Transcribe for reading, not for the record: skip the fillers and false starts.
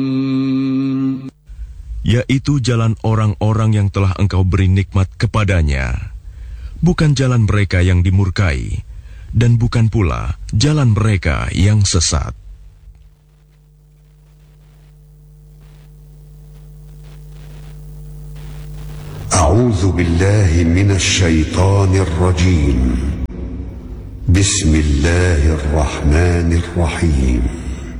yaitu jalan orang-orang yang telah engkau beri nikmat kepadanya, bukan jalan mereka yang dimurkai, dan bukan pula jalan mereka yang sesat. A'udzu billahi minasy syaithanir rajim. Bismillahirrahmanirrahim.